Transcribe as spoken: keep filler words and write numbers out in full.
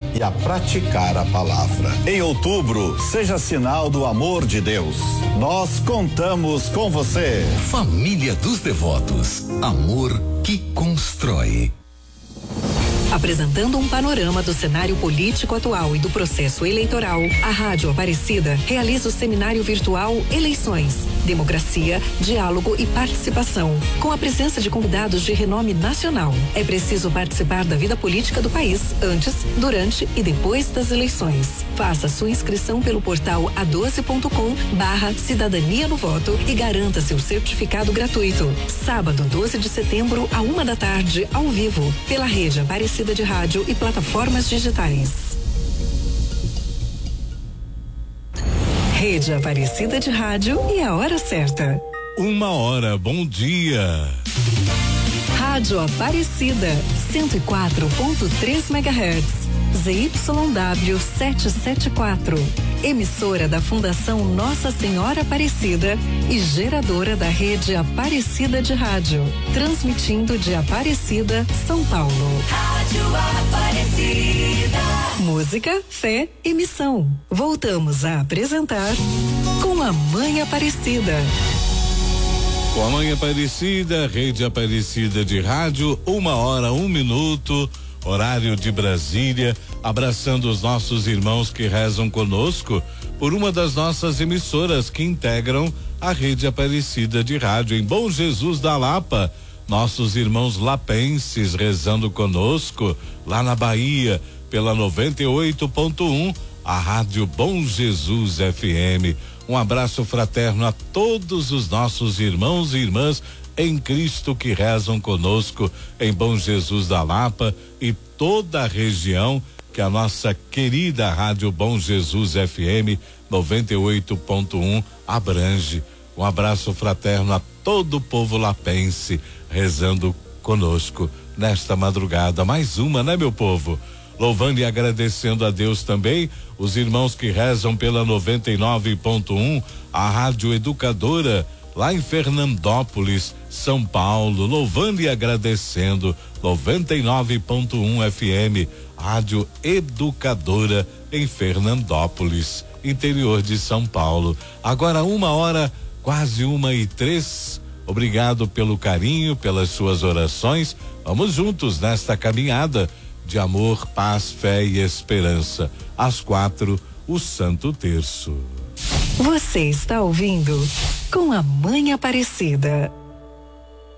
e a praticar a palavra. Em outubro, seja sinal do amor de Deus. Nós contamos com você. Família dos Devotos. Amor que constrói. Apresentando um panorama do cenário político atual e do processo eleitoral, a Rádio Aparecida realiza o seminário virtual Eleições, Democracia, Diálogo e Participação, com a presença de convidados de renome nacional. É preciso participar da vida política do país antes, durante e depois das eleições. Faça sua inscrição pelo portal a doze ponto com barra cidadania no voto e garanta seu certificado gratuito. Sábado, doze de setembro, à uma da tarde, ao vivo, pela Rede Aparecida de rádio e plataformas digitais. Rede Aparecida de Rádio e a hora certa. Uma hora, bom dia. Rádio Aparecida, cento e quatro ponto três megahertz. Z Y W setecentos e setenta e quatro. Emissora da Fundação Nossa Senhora Aparecida e geradora da Rede Aparecida de Rádio. Transmitindo de Aparecida, São Paulo. Rádio Aparecida. Música, fé e missão. Voltamos a apresentar Com a Mãe Aparecida. Com a Mãe Aparecida, Rede Aparecida de Rádio, uma hora, um minuto. Horário de Brasília, abraçando os nossos irmãos que rezam conosco por uma das nossas emissoras que integram a Rede Aparecida de Rádio em Bom Jesus da Lapa. Nossos irmãos lapenses rezando conosco lá na Bahia pela noventa e oito ponto um, a Rádio Bom Jesus F M. Um abraço fraterno a todos os nossos irmãos e irmãs em Cristo que rezam conosco em Bom Jesus da Lapa e toda a região que a nossa querida Rádio Bom Jesus F M noventa e oito ponto um abrange. Um abraço fraterno a todo o povo lapense rezando conosco nesta madrugada. Mais uma, né, meu povo? Louvando e agradecendo a Deus também os irmãos que rezam pela noventa e nove ponto um, a Rádio Educadora lá em Fernandópolis, São Paulo, louvando e agradecendo. Noventa e nove ponto um F M, Rádio Educadora em Fernandópolis, interior de São Paulo. Agora uma hora, quase uma e três. Obrigado pelo carinho, pelas suas orações. Vamos juntos nesta caminhada de amor, paz, fé e esperança. Às quatro, o Santo Terço. Você está ouvindo Com a Mãe Aparecida.